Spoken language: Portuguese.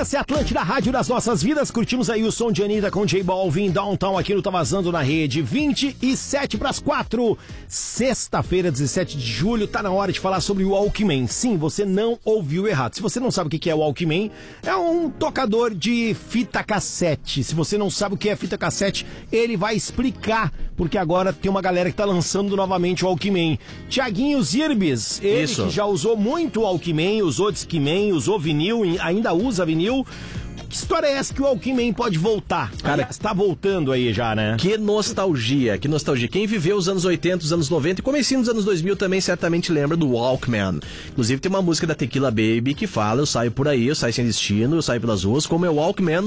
Essa é a Atlântida, Rádio das Nossas Vidas. Curtimos aí o som de Anitta com J Balvin, Downtown, aqui no Tá Vazando na Rede. 27:04, sexta-feira, 17 de julho. Tá na hora de falar sobre o Walkman. Sim, você não ouviu errado. Se você não sabe o que é o Walkman, é um tocador de fita cassete. Se você não sabe o que é fita cassete, ele vai explicar, porque agora tem uma galera que tá lançando novamente o Walkman. Tiaguinho Zirbis, ele que já usou muito o Walkman, usou Discman, usou vinil, ainda usa vinil. Que história é essa que o Walkman pode voltar? Cara, está voltando aí já, né? Que nostalgia, que nostalgia. Quem viveu os anos 80, os anos 90 e comecinho dos anos 2000 também certamente lembra do Walkman. Inclusive tem uma música da Tequila Baby que fala: eu saio por aí, eu saio sem destino, eu saio pelas ruas com meu Walkman